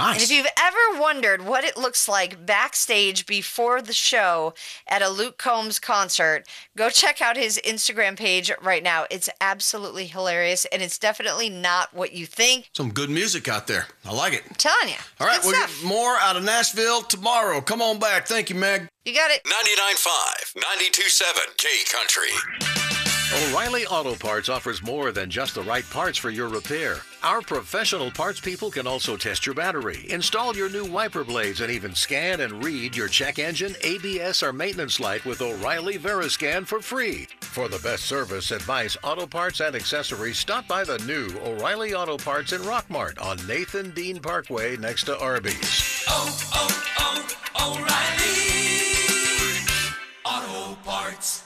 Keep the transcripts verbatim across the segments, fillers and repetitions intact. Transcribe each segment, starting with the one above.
Nice. And if you've ever wondered what it looks like backstage before the show at a Luke Combs concert, go check out his Instagram page right now. It's absolutely hilarious, and it's definitely not what you think. Some good music out there. I like it. I'm telling you. All right, good we'll stuff. get more out of Nashville tomorrow. Come on back. Thank you, Meg. You got it. ninety-nine point five, ninety-two point seven K Country. O'Reilly Auto Parts offers more than just the right parts for your repair. Our professional parts people can also test your battery, install your new wiper blades, and even scan and read your check engine, A B S, or maintenance light with O'Reilly Veriscan for free. For the best service, advice, auto parts, and accessories, stop by the new O'Reilly Auto Parts in Rockmart on Nathan Dean Parkway next to Arby's. Oh, oh, oh, O'Reilly Auto Parts.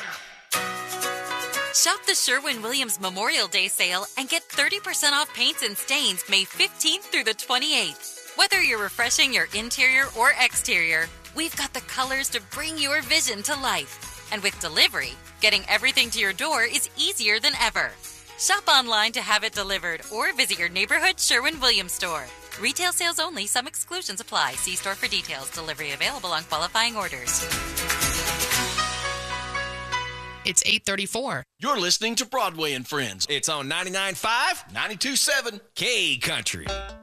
Shop the Sherwin-Williams Memorial Day sale and get thirty percent off paints and stains May fifteenth through the twenty-eighth. Whether you're refreshing your interior or exterior, we've got the colors to bring your vision to life. And with delivery, getting everything to your door is easier than ever. Shop online to have it delivered or visit your neighborhood Sherwin-Williams store. Retail sales only. Some exclusions apply. See store for details. Delivery available on qualifying orders. It's eight thirty-four. You're listening to Broadway and Friends. It's on ninety-nine point five, ninety-two point seven K Country.